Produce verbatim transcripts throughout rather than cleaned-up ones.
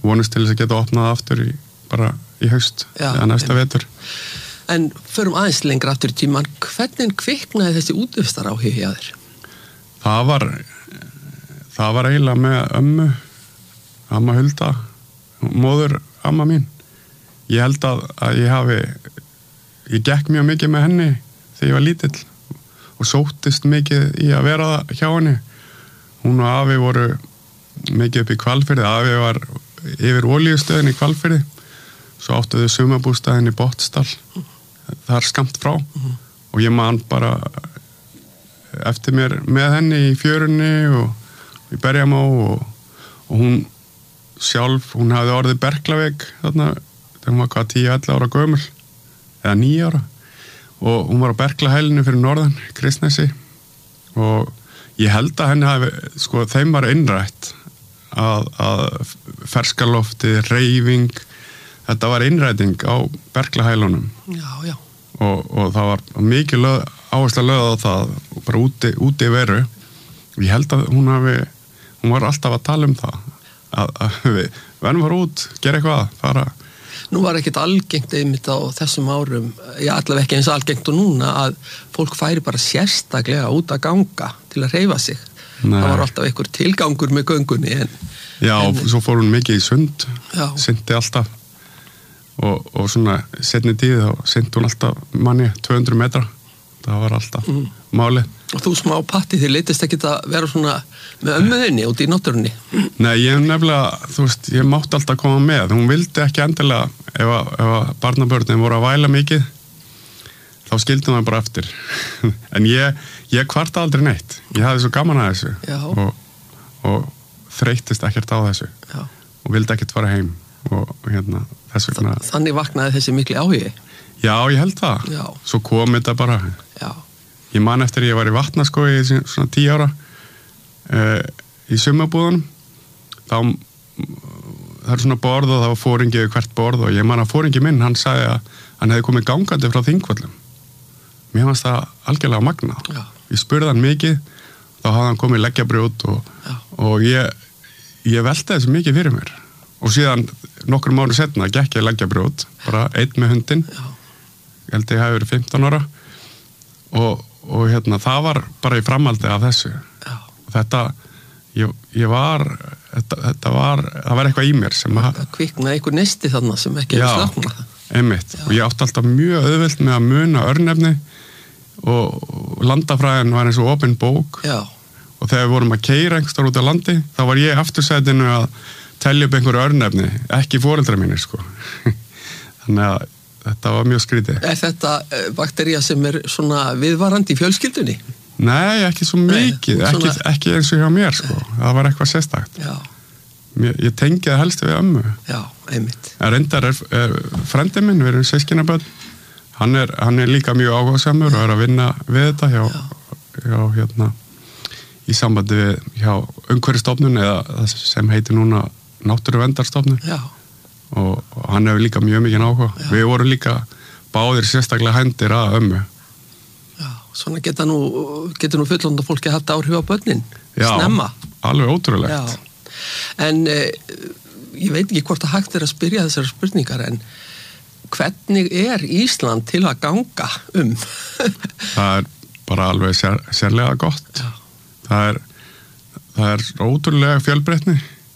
vonast til þess að geta opnað aftur í, bara í haust eða næsta vetur. En förum aðeins lengra aftur í tíman, hvernig kviknaði þessi útivistaráhugi hjá þér? Það var það var eiginlega með ömmu, amma Hulda, móður amma mín. Ég held að, að ég hafi ég gekk mjög mikið með henni þegar ég var lítill og sóttist mikið í að vera hjá henni. Hún og afi voru mikið upp í Hvalfirði, afi var yfir olíustöðin í Hvalfirði, svo áttu þau sumarbústaðinn í Bottsdal, þar skammt frá mm-hmm. og ég man bara eftir mér með henni í fjörunni og í Berjamó og, og hún sjálf, hún hafði orðið berklavik þarna, þegar hún var hvað tíu ellefu ára gömul eða níu ára og hún var á berklahælinu fyrir norðan, Kristnesi og ég held að henni hafi, sko, þeim var innrætt að, að ferskalofti, reyfing, þetta var innræting á berklahælunum. Já, já. Og, og það var mikið löð, áhersla lögð á það, bara úti, úti í veru. Ég held að hún hafi, hún var alltaf að tala um það, að, að við verðum fara út, gera eitthvað, fara. Nú var ekkert algengt einmitt á þessum árum, já, allavega ekki eins algengt og núna, að fólk færi bara sérstaklega út að ganga til að hreyfa sig. Nei. Það var alltaf einhver tilgangur með göngunni. En, já, en, svo fór hún mikið í sund, já. Syndi alltaf. Og, og svona setni tíð þá syndi hún alltaf manni tvö hundruð metra. Það var alltaf mm. málið. Og þú smá patti, þið leitist ekki að vera svona með ömmuðinni út í náttúrunni? Nei, ég nefnilega, þú veist, ég mátti alltaf koma með. Hún vildi ekki endilega, ef að, ef að barnabörnin voru að væla mikið, þá skildi hún bara eftir. En ég, ég kvarta aldrei neitt. Ég hafði svo gaman að þessu og, og þreyttist ekkert á þessu. Já. Og vildi ekkert fara heim. Og hérna, þess vegna... Þannig vaknaði þessi mikli áhugi? Já, ég held það. Já. Svo kom þetta bara. Já. Ég man eftir ég var í Vatnaskógi í svona tíu ára uh, í sumarbúðunum. Þá, það er svona borð og það var fóringi við hvert borð og ég man að fóringi minn, hann sagði að hann hefði komið gangandi frá Þingvöllum. Mér fannst það algjörlega magnað. Já. Ég spurði hann mikið, þá hafði hann komið leggjabrjót og, og ég, ég velti þessu mikið fyrir mér. Og síðan nokkrum mánu setna gekk ég leggjabrjót, bara einn með hundinn. Já. Ég held ég hafi verið fimmtán ára og, og hérna, það var bara í framhaldi af þessu. Já. Og þetta, ég, ég var, þetta, þetta var, það var eitthvað í mér sem að... Það kviknaði einhver nesti þarna sem ekki hefur slaknað. Já, einmitt. Já. Og ég átti alltaf mjög auðvelt með að muna örnefni og landafræðin var eins og opin bók. Já. Og þegar við vorum að keyra einhverstaðar út á landi, þá var ég aftursætinu að telja upp einhverju örnefni, ekki foreldrar mínir, sko. Þannig að þetta var mjög skrítið. Er þetta baktería sem er svona viðvarandi í fjölskyldunni? Nei, ekki svo mikið, Nei, svona... ekki, ekki eins og hjá mér, sko. Það var eitthvað sérstakt. Já. Mér, ég tengiði helst við ömmu. Já, einmitt. En reyndar er, er frendi minn, við erum systkinabörn, hann er, hann er líka mjög áhugasamur og er að vinna við þetta hjá, hjá hérna, í sambandi við hjá umhverfisstofnun eða sem heitir núna Náttúruverndarstofnun. Já. Og, og hann hefur líka mjög mikið áhuga. Já. Við vorum líka báðir sérstaklega hændir að ömmu. Já, svona geta nú, geta nú fullorðna fólki haft áhrif á börnin. Já, snemma. Alveg ótrúlegt. Já. En eh, ég veit ekki hvort það hægt er að spyrja þessar spurningar, en hvernig er Ísland til að ganga um? Það er bara alveg sér, sérlega gott. Já. Það er, það er ótrúlega fjölbreytni.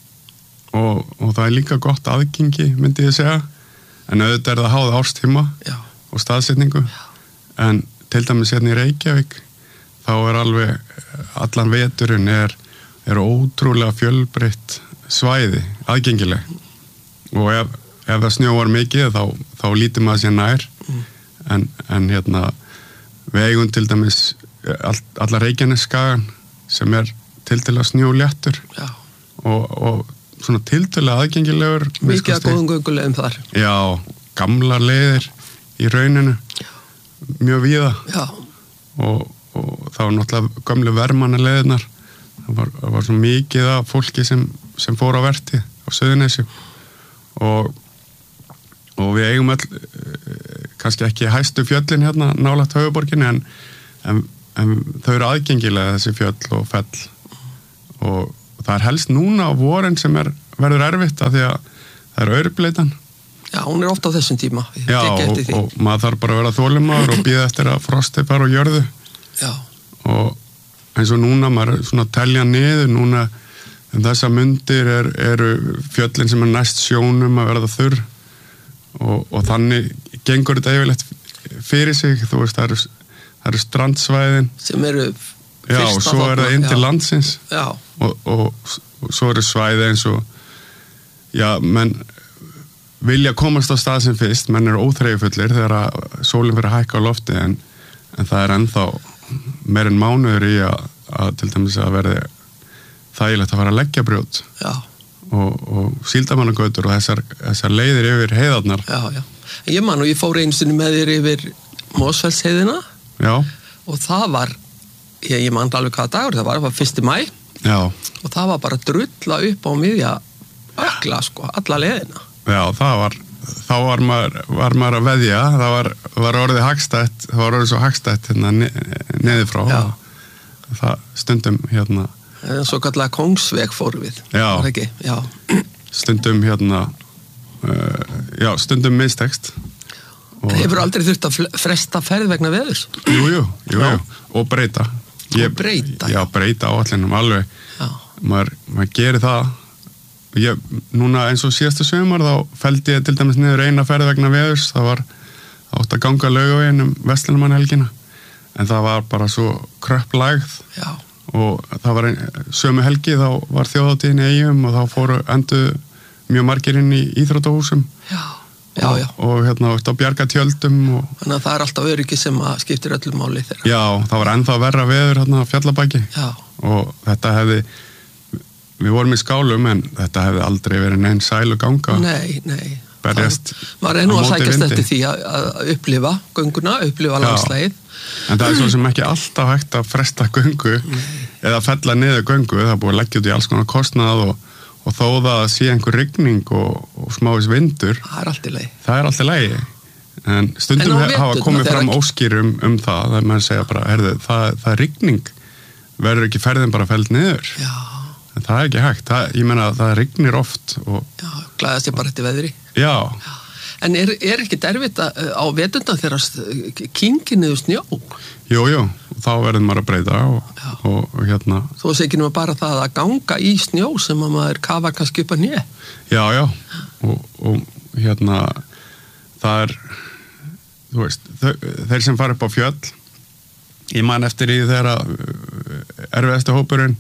Og, og það er líka gott aðgengi, myndi ég segja, en auðvitað er það háð árstíma Já. Og staðsetningu. Já. En til dæmis hérna í Reykjavík, þá er alveg, allan veturinn er, er ótrúlega fjölbreytt svæði, aðgengileg. Og ef, ef það snjóar mikið, þá, þá lítur maður sér nær, mm. en, en hérna, við eigum til dæmis all, alla Reykjanesskagan, sem er tiltölulega snjóléttur. Já. Og, og svona tiltölulega aðgengilegur. Mikið að góðum göngulegum þar. Já, gamlar leiðir í rauninu. Já. Mjög víða. Já. Og, og það var náttúrulega gömlu vermanna leiðirnar. Það var, það var svo mikið af fólki sem, sem fór á verti á Suðurnesju. Og, og við eigum all, kannski ekki hæstu fjöllin hérna nálægt höfuborginni, en, en, en þau eru aðgengilega þessi fjöll og fell. Og það er helst núna á vorin sem er, verður erfitt af því að það er aurbleitan. Já, hún er ofta á þessum tíma. Já, og, og maður þarf bara að vera þolinmóður og bíða eftir að frostið fara á jörðu. Já. Og eins og núna, maður er svona að telja niður, núna en þessa mundir er, eru fjöllin sem er næst sjónum að verða þurr og, og þannig gengur þetta yfirleitt fyrir sig, þú veist, það eru, það eru strandsvæðin. Sem eru fyrsta. Já, og svo er það inn til landsins. Já. Og, og, og svo eru svæði eins og, já, menn vilja komast á stað sem fyrst, menn eru óþreyjufullir þegar sólinn fyrir að hækka á lofti en, en það er ennþá meir en mánuður í að, að til dæmis að verði þægilegt að fara að leggja brjót og, og síldamannagötur og þessar, þessar leiðir yfir heiðarnar. Já, já. Ég man og ég fór einu sinni með þér yfir Mosfellsheiðina. Já. Og það var, ég, ég man alveg hvaða dagur það var, það var fyrsta maí. Já. Og það var bara drulla upp á miðja ökla, sko, alla leiðina. Já, það var, þá var maður, var maður að veðja, það var, var orðið hagstætt, það var orðið svo hagstætt hérna neður frá. Já. Það stundum hérna. En svo kallega Kongsveg fórum við. Já. Var ekki? Já. Stundum hérna, uh, já, stundum mistekst. Og hefur aldrei þurft að fresta ferð vegna veðurs? Jú, jú, jú, jú. Og breyta. Ég, og breyta? Já, breyta áallinum alveg. Já. Maður, maður gerir það. Ég, núna eins og síðasta sumar þá felldi ég til dæmis niður eina ferð vegna veðurs, það var átt að ganga Laugaveginn um Vestlunarmannahelgina en það var bara svo kröpplægð og það var ein, sömu helgi þá var þjóðhátíðin í Eyjum og þá fóru endur mjög margir inn í íþróttahúsum já, já, já. og, og hérna á bjargatjöldum og... Þannig að það er alltaf öryggi sem að skiptir öllum máli þeirra. Já, það var ennþá verra veður hérna á Fjallabaki já. Og þetta hefði við vorum í skálum en þetta hefði aldrei verið neinn sælu ganga. Nei, nei. Berjast maður er nú að sækjast eftir því að, að upplifa gönguna, upplifa landslægið. En það er svo sem ekki alltaf hægt að fresta göngu nei. Eða fella niður göngu, það er búið að leggja út í alls konar kostnað og, og þó það að sé einhver rigning og, og smáis vindur. Það er allt í lagi. Það er allt í lagi. En stundum en hafa komið fram óskýr um, um það, það er maður að segja bara, herðu, það, það er rigning, verður ekki ferðin bara felld niður. Já. En það er ekki hægt, það, ég meina að það rignir oft og... Já, glæðast ég bara eftir veðri. Já. Já. En er, er ekki derfitt á vetundan þegar kyngir niður snjó? Jú, jú, þá verður maður að breyta og, og, og hérna... Þú veist ekki nú bara það að ganga í snjó sem að maður kafa kannski upp að nýja? Já, já, og, og hérna, það er, þú veist, þau, þeir sem fara upp á fjöll, ég man eftir í þeirra erfiðasti hópurinn,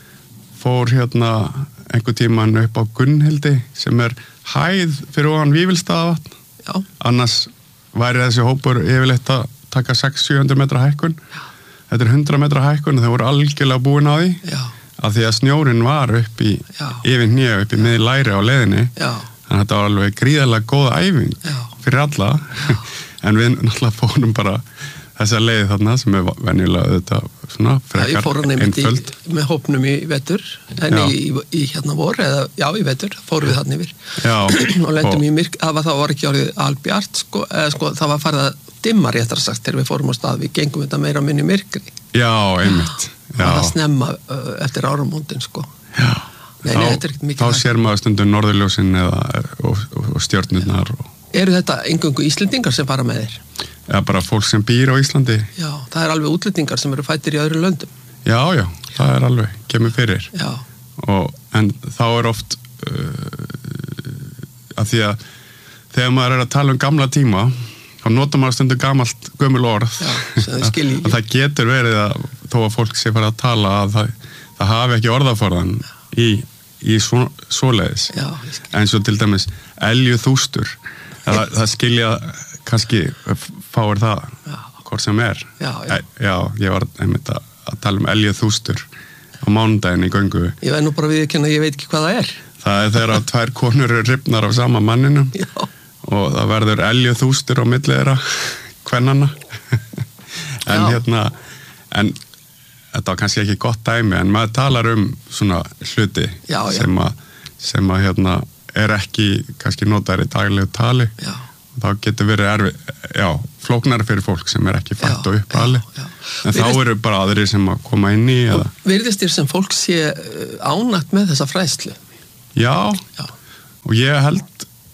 fór hérna einhver tíman upp á Gunnhildi sem er hæð fyrir ofan Vífilsstaðavatn. Já. Annars væri þessi hópur yfirleitt að taka sex til sjö hundruð metra hækkun. Já. Þetta er hundrað metra hækkun og þau voru algjörlega búin á því. Já. Af því að snjórinn var upp í Já. Yfir hnjö, upp í miði læri á leiðinni. Já. Þannig að þetta var alveg gríðarlega góð æfing Já. Fyrir alla. En við náttúrulega fórum bara þessa leið þarna sem er venjulega þetta svona frekar einföld. Með hópnum í vetur, en í, í hérna vor, eða já í vetur, fórum við þarna yfir. Já. Og lendum í myrk, það var, það var ekki orðið albjart, sko, eða sko, það var farið að dimma réttar sagt þegar við fórum á stað, við gengum þetta meira minni myrkri. Já, einmitt. Já. Það var snemma uh, eftir áramótin, sko. Já. Nei, nei, þetta er ekkert mikið. Þá sér maður stundum norðurljósin eða og, og, og stjörnurnar og... Eru þetta eingöngu Íslendingar sem fara með þér? Já, bara fólk sem býr á Íslandi. Já, það er alveg útlendingar sem eru fættir í öðru löndum. Já, já, það er alveg, kemur fyrir. Já. Og, en þá er oft uh, að því að þegar maður er að tala um gamla tíma, þá notar maður stundum gamalt gömul orð. Já, sem þið skilji ekki. Að það getur verið að þó að fólk sé fara að tala að það, það hafi ekki orðaforðan í, í svo, svoleiðis. Já, ég skilji. En svo til dæmis eljuþústur. Það, það skilja kannski fáir það já. Hvort sem er já, já. E, já, ég var einmitt að, að tala um eljuþústur á mánudaginn í göngu. Ég veit nú bara við ekki að ég veit ekki hvað það er. Það er þegar tvær konur eru rifnar af sama manninum já. Og það verður eljuþústur á milli þeirra kvennanna en já. Hérna en þetta var kannski ekki gott dæmi en maður talar um svona hluti já, sem að sem að hérna er ekki kannski notaður í daglegu tali já. Og þá getur verið erfi, já, flóknari fyrir fólk sem er ekki fætt og uppali en Virðist, þá eru bara aðrir sem að koma inn í eða... Virðist þér sem fólk sé ánægt með þessa fræðslu? Já, já. Og ég held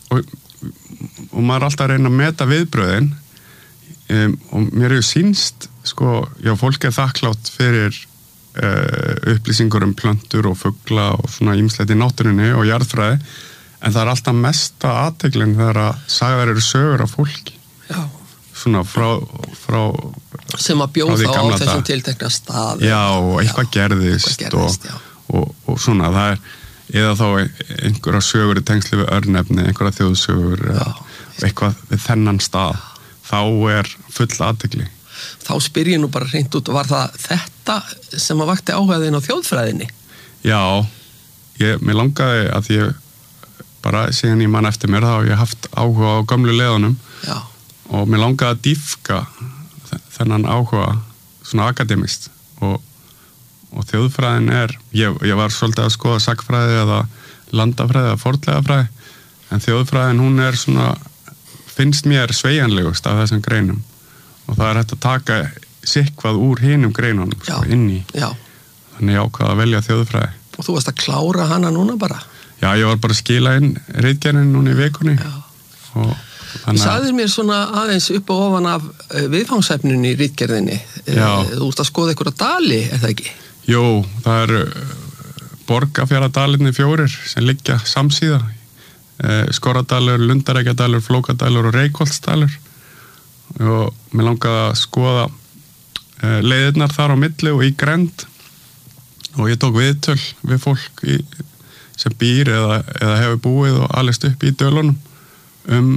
og, og maður er alltaf að reyna að meta viðbröðin um, og mér hefur sýnst sko, já, fólk er þakklátt fyrir uh, upplýsingur um plöntur og fugla og svona ýmislegt í náttúrunni og jarðfræði, en það er alltaf mesta athygli þegar að sagðar eru sögur af fólki. Já. Svona frá, frá sem að bjóða á þessum tiltekna stað. Já, og eitthvað já, gerðist, eitthvað gerðist og, og, og svona, það er eða þá einhverja sögur í tengsli við örnefni, einhverja þjóðsögur já, eitthvað við þennan stað, þá er full athygli. Þá spyr ég nú bara hreint út, var það þetta sem að vakti áhugaðin á þjóðfræðinni? Já, ég, mér langaði að ég bara síðan ég man eftir mér, þá hef ég haft áhuga á gömlu leiðunum já. Og mér langaði að dýpka þennan áhuga svona akademist og og þjóðfræðin er, ég, ég var svolítið að skoða sagnfræði eða landafræði eða fornleifafræði, en þjóðfræðin hún er svona, finnst mér sveigjanlegust af þessum greinum og það er hægt að taka sitthvað úr hinum greinunum sko, inn í, já. Þannig ég ákvað að velja þjóðfræði. Og þú varst að klára hana núna bara? Já, ég var bara að skila inn ritgerðin núna í vikunni. Já. Og Þú sagðir mér svona aðeins upp og ofan af viðfangsefninu í ritgerðinni. Já. Þú ert að skoða einhverja dali, er það ekki? Jú, það eru Borgafjarðardalirnir fjórir sem liggja samsíða. Skorradalur, Lundareykjadalur, Flókadalur og Reykholtsdalur. Og mér langaði að skoða leiðirnar þar á milli og í grennd. Og ég tók viðtöl við fólk í, sem býr eða, eða hefur búið og alist upp í dölunum. Um,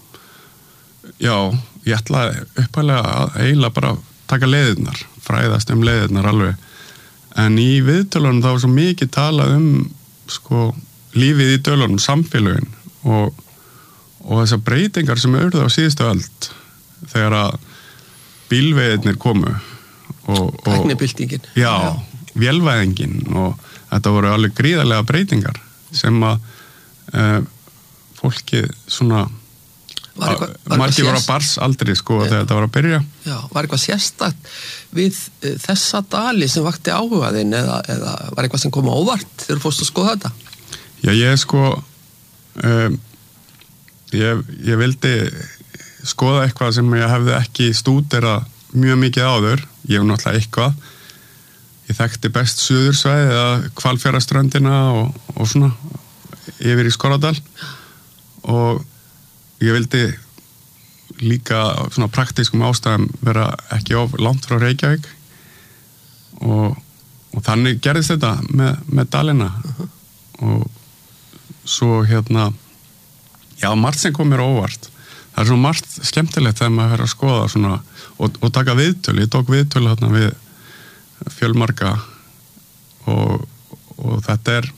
já, ég ætlaði upphæðlega að eiginlega bara taka leiðirnar, fræðast um leiðirnar alveg. En í viðtölunum þá er svo mikið talað um sko, lífið í dölunum, samfélögin og, og þessar breytingar sem urðu á síðustu öld þegar að bílveiðirnir komu. Tæknibyltingin. Já, já. Vélvæðingin og þetta voru alveg gríðarlega breytingar sem að uh, fólki svona Var eitthvað, var margir voru á barsaldri sko ja. Þegar þetta var að byrja. Já, var eitthvað sérstakt við uh, þessa dali sem vakti áhugaðinn eða, eða var eitthvað sem kom á óvart þegar þú fórst að skoða þetta? Já, ég sko um, ég, ég vildi skoða eitthvað sem ég hefði ekki stúderað mjög mikið áður. Ég hef náttúrulega eitthvað. Ég þekkti best Suðursvæði eða Hvalfjarðarströndina og, og svona yfir í Skorradal og ég vildi líka svona praktískum ástæðum vera ekki of langt frá Reykjavík og, og þannig gerðist þetta með, með dalina uh-huh. og svo hérna já, margt sem kom mér óvart. Það er svo margt skemmtilegt þegar maður fer að skoða svona og, og taka viðtöl. Ég tók viðtöl hérna við fjölmarga og, og þetta er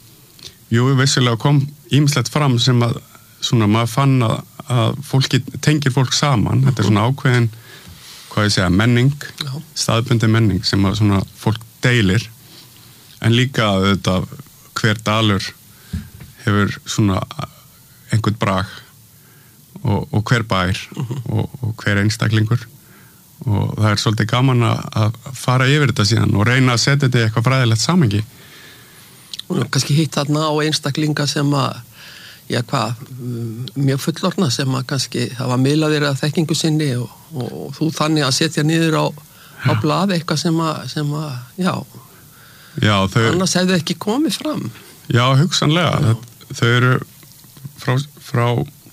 jú, vissilega kom ýmislegt fram sem að svona maður fann að, að fólki tengir fólk saman, þetta er svona ákveðin hvað ég segja, menning Já. Staðbundi menning sem að svona fólk deilir, en líka þetta hver dalur hefur svona einhvern brag og, og hver bær uh-huh. og, og hver einstaklingur og það er svolítið gaman að fara yfir þetta síðan og reyna að setja þetta í eitthvað fræðilegt samengi. Og kannski hitt þarna á einstaklinga sem að já hvað, mjög fullorna sem að kannski hafa miðlað þér að þekkingu sinni og, og, og þú þannig að setja niður á, á blað eitthvað sem að, sem að já, já þau, annars hefðu ekki komið fram. Já, hugsanlega. Já. Þau eru frá, frá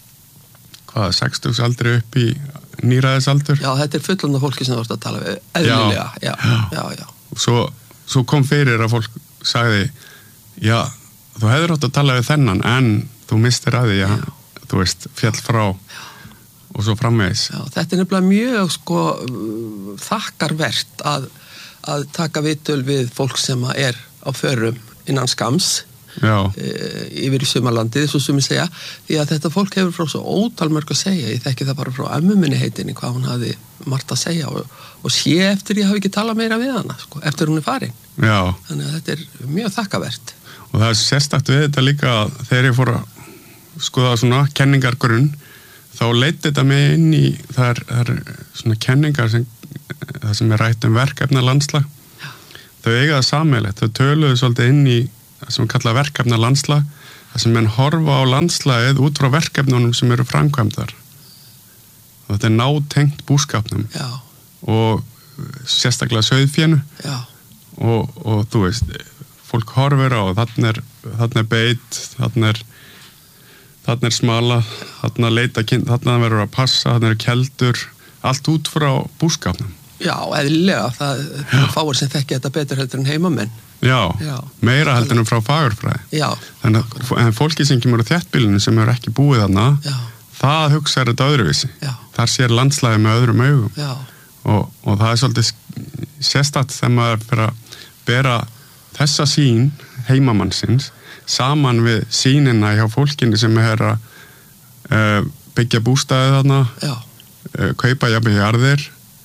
hvað, sextugsaldri upp í níræðisaldur. Já, þetta er fullorna fólki sem þú ert að tala við, eðlilega. Já, já, já. já. Svo, svo kom fyrir að fólk sagði, já, þú hefur átt að tala við þennan, en þú mistir að því, já, já. Þú veist, fjall frá já. Og svo framvegis. Já, þetta er nefnilega mjög, sko, þakkarvert að, að taka viðtöl við fólk sem er á förum innan skams e, yfir í sumarlandið, svo sumir segja, því að þetta fólk hefur frá svo ótalmörg að segja, ég þekki það bara frá ömmu minni heitinni, hvað hún hafði margt að segja og, og sé eftir ég hafi ekki talað meira við hana, sko, eftir hún er farin. Já. Þannig að þetta er mjög þakkarvert. Og það er sérstakt við þetta líka þegar ég fór að skoða svona kenningargrunn, þá leiddi þetta mig inn í, það er, það er svona kenningar sem, það sem er rætt um verkefna landslag. Já. Þau eiga það sameiginlegt, þau töluðu svolítið inn í það sem við kalla verkefna landslag, það sem menn horfa á landslagið út frá verkefnunum sem eru framkvæmdar. Þetta er nátengt búskapnum. Já. Og sérstaklega sauðfénu. Já. Og, og þú veist, fólk horfir á þarna er, þarna er beit, þarna er þarna er smala, þarna leita kind, þarna verður að passa, þarna eru keldur, allt út frá búskapnum. Já, eðlilega, það er fáir sem þekki þetta betur heldur en heimamenn. Já, Já. meira heldur en frá fagurfræði. Já. Þannig að fólki sem kemur á þéttbýlinu sem eru ekki búið þarna, Já. það hugsa þetta öðruvísi. Já. Þar sér landslagið með öðrum augum. Já. Og, og það er svolítið sérstakt þegar maður fyrir að bera þessa sýn heimamannsins saman við sýnina hjá fólkinu sem er að uh, byggja bústaði þarna, uh, kaupa jafnvel jarðir.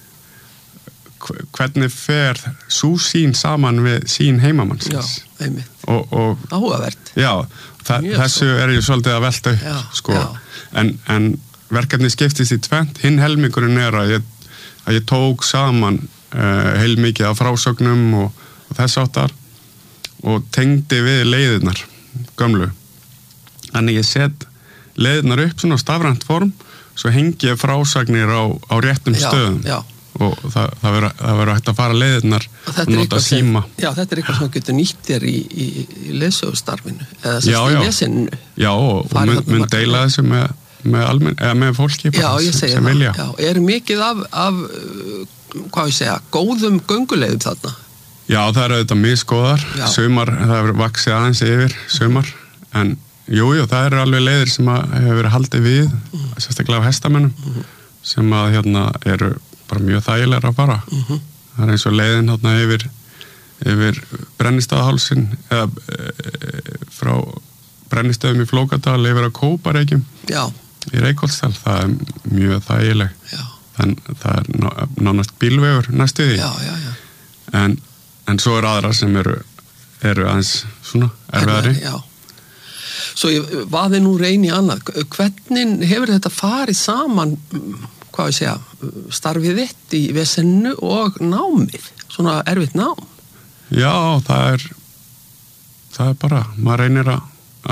Hvernig fer sú sýn saman við sín heimamannsins? Já, einmitt. Og, og, Áhugavert. Já, það, þessu er ég svolítið að velta upp, já, sko. Já. En, en verkefni skiptist í tvennt. Hinn helmingurinn er að ég, að ég tók saman uh, heilmikið af frásögnum og, og þess áttar og tengdi við leiðirnar, gömlu. Þannig ég set leiðirnar upp svona á stafrænt form, svo hengi ég frásagnir á, á réttum já, stöðum. Já. Og það, það verður hægt að fara leiðirnar og, og nota síma. Sem, já, þetta er eitthvað sem getur nýtt þér í, í, í leðsögustarfinu eða sem já, í já. lesinnu. Já, og, og mun, mun deila þessu með, með, almen, eða með fólki já, ég sem, sem það. vilja. Já, er mikið af, af hvað ég segja, góðum gönguleiðum þarna? Já, það eru auðvitað misgóðar. Sumar, það hefur vaksið aðeins yfir sumar, en jú, jú, það eru alveg leiðir sem að hefur verið haldið við, mm. sérstaklega á hestamönnum, mm. sem að hérna eru bara mjög þægilega að fara. Mm-hmm. Það er eins og leiðin hérna yfir, yfir Brennistaðahálsin eða e, frá Brennistöðum í Flókadal yfir að Kópareykjum Já. í Reykholtsdal. Það er mjög þægileg. Já. Þann, það er ná, nánast bílvegur næstu því. Já, já, já. En, en svo eru aðra sem eru, eru aðeins svona erfiðari. Já. Svo ég vaði nú reyni annað. Hvernig hefur þetta farið saman, hvað ég segja, starfið þitt í vesennu og námið, svona erfitt nám? Já, það er það er bara, maður reynir að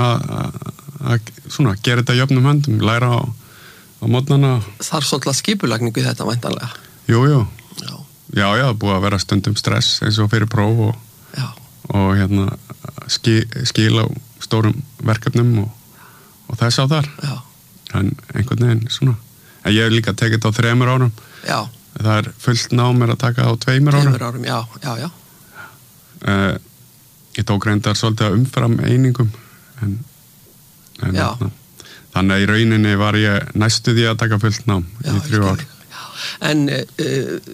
að svona gera þetta jöfnum höndum, læra á, á mótnana. Þarf svolítið skipulagningu í þetta væntanlega? Jú, jú. Já. Já, já, búið að vera stundum stress eins og fyrir próf og, og hérna ski, skil á stórum verkefnum og, og þess á þar. Já. En einhvern veginn svona. En ég hef líka tekið þetta á þremur árum. Já. Það er fullt námur að taka á tveimur árum. Tveimur árum, já, já, já. Uh, ég tók reyndar svolítið að umfram einingum. En, en já. Na, þannig að í rauninni var ég næstu því að taka fullt nám já, í þrjú ár. Já. En uh,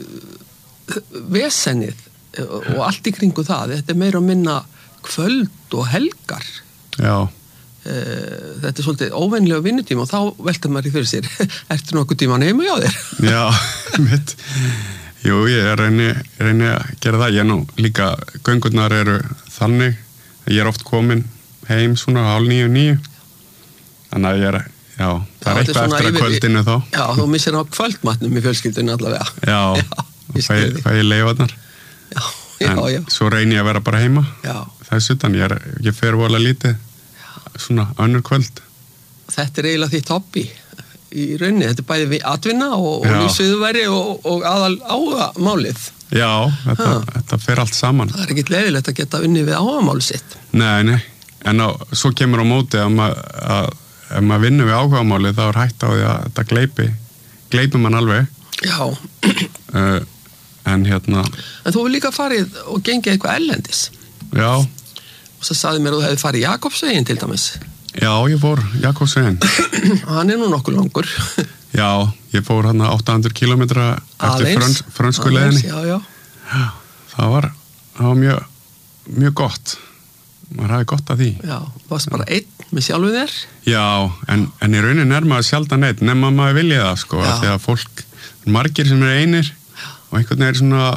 vesennið og allt í kringu það, þetta er meira að minna kvöld og helgar. Já. Þetta er svolítið óvennilega vinnutíma og þá veltur maður í fyrir sér ertu nokkuð tíman heima hjá þér? Já, mitt Jú, ég reyni, reyni að gera það ég nú líka, göngurnar eru þannig, ég er oft komin heim svona hálf níu, níu þannig að ég er, já það já, er eitthvað eftir að kvöldinu þá Já, þú missir á kvöldmatnum í fjölskyldinu allavega Já, já og fæ, fæ ég leifarnar Já, já, en já svo reyni ég að vera bara heima Já Þessu utan, ég, er, ég fer vola lítið svona önnur kvöld. Þetta er eiginlega þitt hobby í rauninni, þetta er bæði við atvinna og, og lífsviðurværi og, og aðal áhuga málið. Já, þetta, þetta fer allt saman. Það er ekkit leiðilegt að geta unni við áhuga málið sitt. Nei, nei, en á, svo kemur á móti að maður að, ef maður vinnur við áhuga málið þá er hægt á því að þetta gleipi gleipi mann alveg. Já. uh, en hérna En þú hefur líka farið og gengið eitthvað erlendis. Já. Og svo sagði mér að þú hefði farið Jakobsveginn til dæmis. Já, ég fór Jakobsveginn. Hann er nú nokkuð langur. Já, ég fór hann átta hundruð kílómetra eftir fröns, frönsku leiðinni. Já, já. Já, það var, það var mjög, mjög gott. Maður hafði gott af því. Já, varst bara einn með sjálfu þér? Já, en, en í rauninni er maður sjaldan einn, nema maður vilja það, sko. Því að fólk, margir sem er einir og einhvern veginn er svona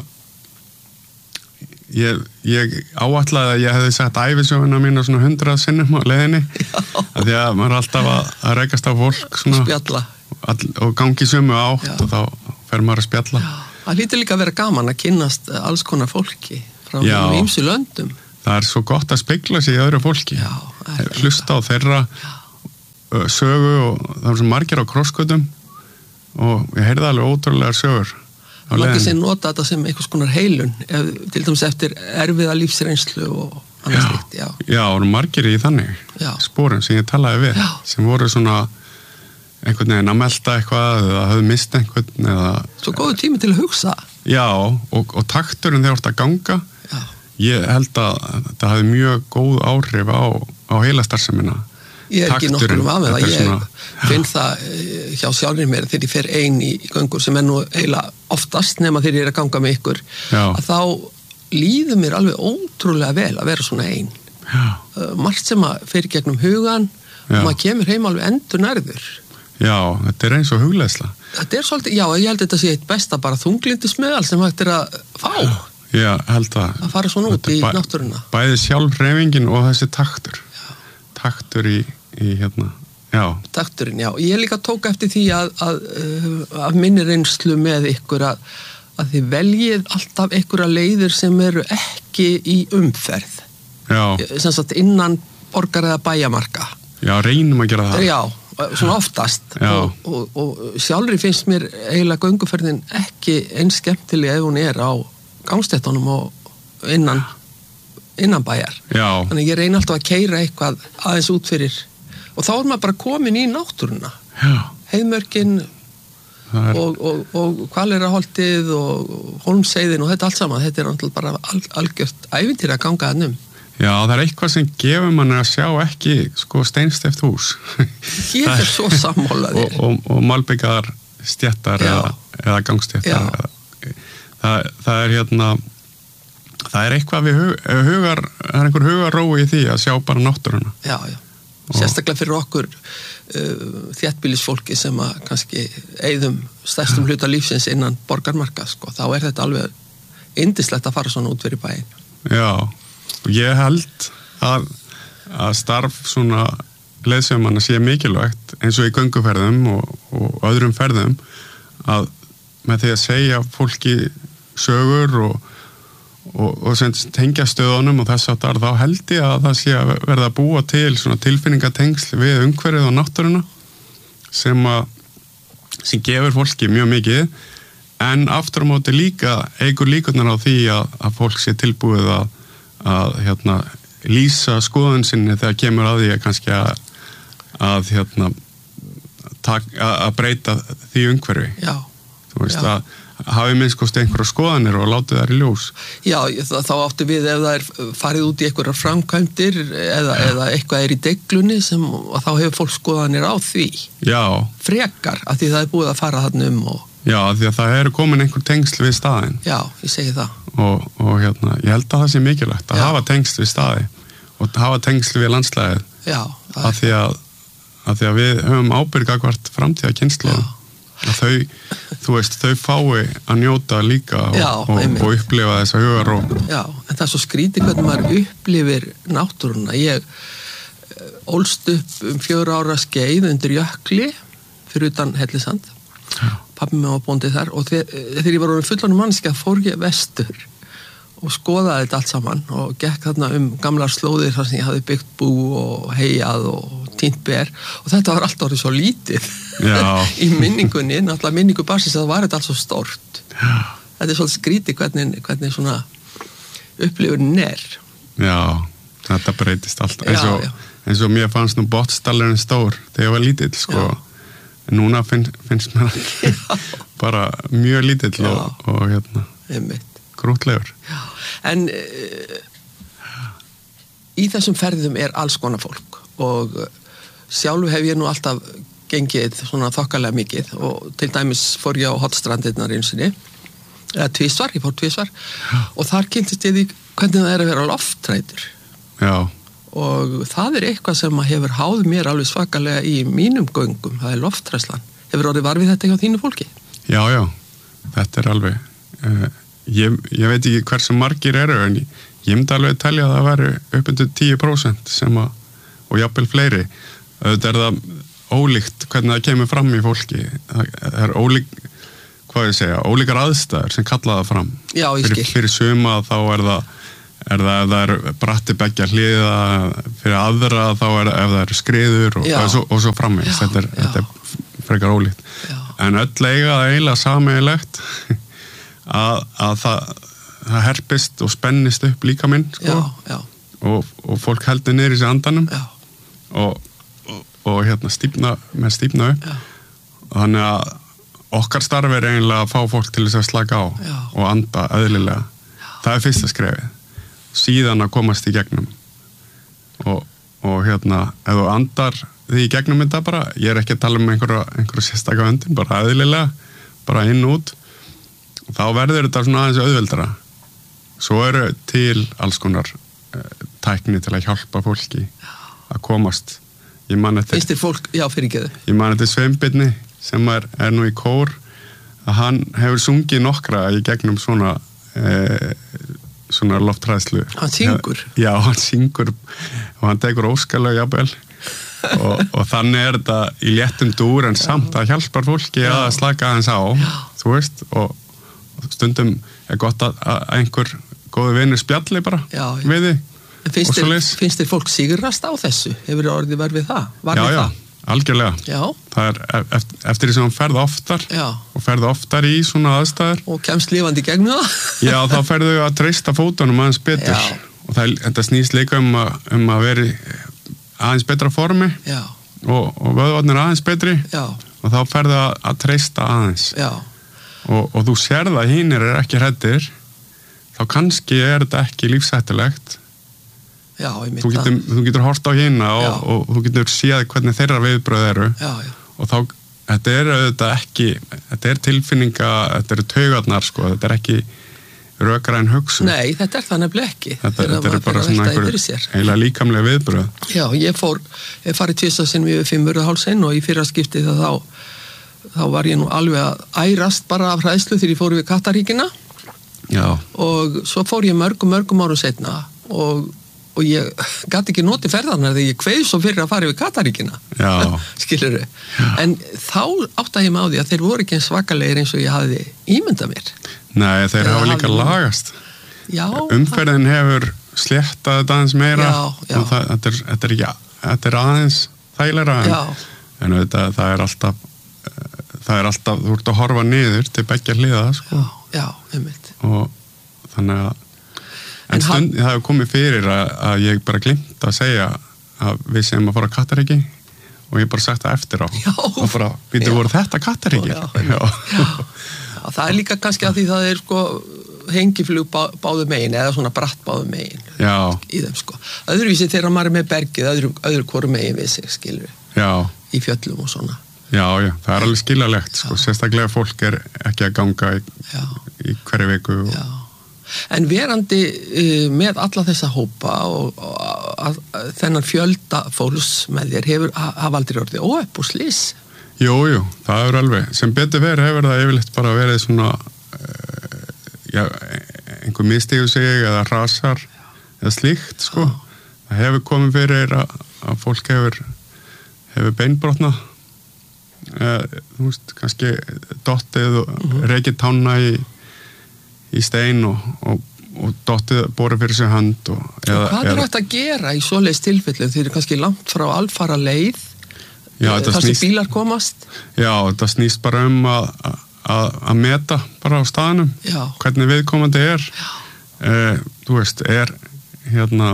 Ég, ég áætlaði að ég hefði sagt ævisöguna mína svona hundrað sinnum á leiðinni af því að maður er alltaf að, að rekast á fólk svona, spjalla all, og gangi sömu átt Já. Og þá fer maður að spjalla Já. Það hlýtur líka að vera gaman að kynnast alls konar fólki frá ýmsu löndum það er svo gott að spegla sig í öðru fólki. Já, hlusta á þeirra Já. sögu og það er svo margir á krossgötum og ég heyrði alveg ótrúlega sögur. Margir sem nota þetta sem einhvers konar heilun, ef, til dæmis eftir erfiða lífsreynslu og annars líkt, já. Já, og margir í þannig já. Sporum sem ég talaði við, já. Sem voru svona einhvern veginn að melta eitthvað eða hafði mist einhvern eða... Svo góðu tími til að hugsa. Já, og, og takturinn þegar þú ert að ganga, já. Ég held að þetta hafði mjög góð áhrif á, á heila starfsemina. Ég er ekki nokkur um að með það, ég svona, finn það hjá sjálfur mér þegar ég fer ein í göngur sem er nú heila oftast nema þegar ég er að ganga með ykkur, já. Að þá líður mér alveg ótrúlega vel að vera svona ein. Uh, margt sem að fer gegnum hugan já. Og maður kemur heim alveg endur nærður. Já, þetta er eins og hugleiðsla. Þetta er svolítið, já, ég held að þetta sé eitt besta bara þunglindismeðal sem hægt er að fá. Já, held að. Að fara svona út í bæ, náttúruna. Bæði sjálfhreyfingin og þessi taktur. Taktur í, í hérna, já. Takturinn, já. Ég líka tók eftir því að, að, að minni reynslu með ykkur að, að þið veljið alltaf ykkur að leiðir sem eru ekki í umferð. Já. Sem sagt innan borgar eða bæjamarka. Já, reynum að gera það. Já, svona oftast. Og, og, og sjálfri finnst mér eiginlega gönguferðin ekki eins skemmtileg ef hún er á gangstéttunum og innan innan bæjar. Já. Þannig ég reyni alltaf að keyra eitthvað aðeins út fyrir og þá er maður bara komin í náttúruna. Já. Heiðmörkin er... og, og, og Hvaleyrarholtið og Hólmsheiðin og þetta allt saman. Þetta er náttúrulega bara al, algjört ævintýri að ganga þarna um. Já, það er eitthvað sem gefur manni að sjá ekki sko steinsteypt hús. Ég er svo sammálaðir. og, og, og malbyggar stjettar eða, eða gangstjettar. Það, það er hérna það er eitthvað við hug, hugar það er einhver hugarói í því að sjá bara náttúruna. Já, já. Sérstaklega fyrir okkur uh, þéttbýlisfólki sem að kannski eyðum stærstum hluta lífsins innan borgarmarka, sko. Þá er þetta alveg yndislegt að fara svona út fyrir bæinn. Já, og ég held að, að starf svona leiðsögumanna sé mikilvægt eins og í gönguferðum og, og öðrum ferðum að með því að segja fólki sögur og og, og sem tengja stöðunum og þess að þá held ég að það sé að verða að búa til svona tilfinningatengsl við umhverfið og náttúruna sem að sem gefur fólki mjög mikið en aftur á móti líka eigur líkurnar á því að, að fólk sé tilbúið að, að hérna, lýsa skoðun sinni þegar kemur að því að kannski að, að, hérna, tak, að, að breyta því umhverfi. Já. Þú veist Já. að hafi minnskost einhverja skoðanir og látið þær í ljós. Já, þá áttu við ef það er farið út í einhverjar framkvæmdir eða, eða eitthvað er í deglunni sem, og þá hefur fólk skoðanir á því. Já. Frekar, af því það er búið að fara þarna um og... Já, því að það eru komin einhver tengsl við staðinn. Já, ég segi það. Og, og hérna, ég held að það sé mikilvægt að Já. hafa tengsl við staði og hafa tengsl við landslæðið. Já. Af því að, að því að við höfum ábyrga hvert framtíða kynslóð. Að þau, þú veist, þau fái að njóta líka og, Já, og, og upplifa þessa hugaró. Já, en það er svo skrítið hvernig maður upplifir náttúruna. Ég ólst upp um fjögur ára skeið undir jökli fyrir utan Hellisand. Pabbi mig var bóndið þar og þegar ég var orðin fullorðin manneskja fór ég vestur og skoðaði þetta allt saman og gekk þarna um gamlar slóðir þar sem ég hafði byggt bú og heiað og tínt ber og þetta var alltaf orðið svo lítið í minningunni, náttúrulega minningu basis að það var þetta allt svo stórt. Já. Þetta er svolítið skrítið hvernig, hvernig svona upplifunin er. Já, þetta breytist alltaf eins og, já, já. eins og mér fannst nú Botnsdalurinn stór þegar ég var lítill sko. En núna finn, finnst mér bara mjög lítill og, og hérna Einmitt. Grútlegur. Já, en uh, í þessum ferðum er alls konar fólk og uh, sjálf hef ég nú alltaf gengið svona þokkalega mikið og til dæmis fór ég á Hotstrandirnar einsinni, eða tvisvar, ég fór tvisvar og þar kynntist ég því hvernig það er að vera loftrætur. Já. Og það er eitthvað sem hefur háð mér alveg svakalega í mínum göngum, það er lofthræslan. Hefur orðið var við þetta hjá þínu fólki? Já, já, þetta er alveg, uh, ég, ég veit ekki hversu margir eru, en ég, ég myndi alveg telja að það væri upp undir tíu prósent sem að, og jafnvel fleiri, þetta er það ólíkt hvernig það kemur fram í fólki, það er ólík, hvað ég segja, ólíkar aðstæður sem kalla það fram. Já, ég skil. Fyrir, fyrir suma þá er það er það ef það er bratti beggja hliða fyrir aðra, þá er ef það eru skriður og, og, svo, og svo framvegis, þetta er, þetta er frekar ólíkt. Já. En öll eiga það eiginlega sameiginlegt að, að það, það herpist og spennist upp líka minn, sko, já, já. Og, og fólk heldur niður í sig andanum og, og, og hérna stífna, með stífna upp. Já. Og þannig að okkar starf er eiginlega að fá fólk til þess að slaka á já. Og anda eðlilega. Já. Það er fyrsta skrefið. Síðan að komast í gegnum og, og hérna ef þú andar því í gegnum þetta bara, ég er ekki að tala um einhverja, einhverja sérstaka öndun, bara eðlilega, bara inn og út og þá verður þetta svona aðeins auðveldara. Svo eru til alls konar uh, tækni til að hjálpa fólki að komast. Ég man eftir Finnst þér fólk, já, fyrirgeðu. Ég man eftir Sveinbirni sem er, er nú í kór að hann hefur sungið nokkra í gegnum svona uh, svona loftræðslu. Hann syngur? Já, hann syngur og hann tekur óskalög jafnvel og, og þannig er þetta í léttum dúr en samt að hjálpar fólki já. Að slaka aðeins á, já. Þú veist, og, og stundum er gott að, að einhver góði vinur spjalli bara já, já. Við því. Finnst þér, finnst þér fólk sigrast á þessu? Hefur orðið verið við það? Var já, við já. Það? Algjörlega. Já. Það er eftir, eftir því sem hann ferði oftar já. Og ferði oftar í svona aðstæður. Og kemst lifandi í gegnum það. Já, þá ferðu að treysta fótunum aðeins betur. Já. Og það, þetta snýst líka um að, um að veri aðeins betra formi. Já. Og, og vöðvarnir aðeins betri. Já. Og þá ferðu að, að treysta aðeins. Já. Og, og þú sérð að hinir er ekki hræddir. Þá kannski er þetta ekki lífshættulegt. Já, ég þú getur, þú getur hort á hina og, og, og þú getur séð hvernig þeirra viðbröð eru já, já. Og þá, þetta er auðvitað ekki þetta er tilfinninga, þetta eru taugarnar sko, þetta er ekki rökræn hugsun. Nei, þetta er það nefnilega ekki þetta, þetta er bara svona einhver eiginlega líkamlega viðbröð. Já, ég fór ég farið tvisvar sinnum yfir Fimmvörðuhálsinn og í fyrra skiptið þá þá var ég nú alveg að ærast bara af hræðslu þegar ég fór yfir Kattaríkina já. Og svo fór ég mörgum mörgum árum seinna og og ég gæti ekki notið ferðarnar þegar ég kveið svo fyrir að fara yfir Kataríkina skilurðu, en þá áttaði ég mig á því að þeir voru ekki eins svakalegir eins og ég hafði ímyndað mér. Nei, þeir hafa líka hafði... lagast já, umferðin það... hefur sléttað þetta aðeins meira já, já. Og það, þetta, er, þetta, er ekki, þetta er aðeins þægilegra en, en þetta, það er alltaf það er alltaf, þú ert að horfa niður til beggja hliða sko. Já, já, einmitt og þannig að En, en stund, hann, það hefur komið fyrir að, að ég bara glimt að segja að við sem að fara að Kattaríki og ég bara sagt það eftir á já, og bara, býttu voru þetta Kattaríki? Já, já. Já. Já, það er líka kannski að því það er sko hengiflug bá, báðu megin eða svona bratt báðu megin já. Í þeim sko. Öðruvísi þegar maður er með bergið öðru, öðru hvoru megin við sig, skilur í fjöllum og svona. Já, já, það er alveg skiljalegt sko, sérstaklega fólk er ekki að ganga í, í hverju viku og já. En verandi uh, með alla þessa hópa og, og að, að, þennan fjölda fólks með þér hefur hafa aldrei orðið óöpp og slís? Jú, jú, það er alveg. Sem betur verið hefur það yfirleitt bara verið svona uh, já, einhver mistiðu sig eða rasar eða slíkt, sko. Já. Það hefur komið fyrir að, að fólk hefur, hefur beinbrotna uh, þú veist, kannski dottið og uh-huh. reikið tánna í í stein og, og, og dottið borið fyrir sig hand og, eða, og hvað er hægt að gera í svoleiðis tilfellum þeir eru kannski langt frá alfara leið já, þar sem bílar komast já, þetta snýst bara um að, að, að meta bara á staðnum já. Hvernig viðkomandi er eh, þú veist, er hérna